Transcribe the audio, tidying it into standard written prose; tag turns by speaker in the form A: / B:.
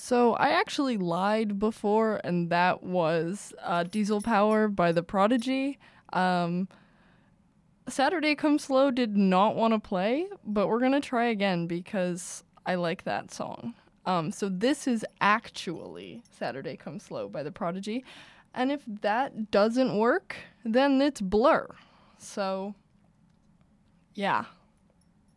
A: So I actually lied before, and that was Diesel Power by The Prodigy. Saturday Come Slow did not want to play, but we're going to try again because I like that song. So this is actually Saturday Come Slow by The Prodigy. And if that doesn't work, then it's Blur. So, yeah.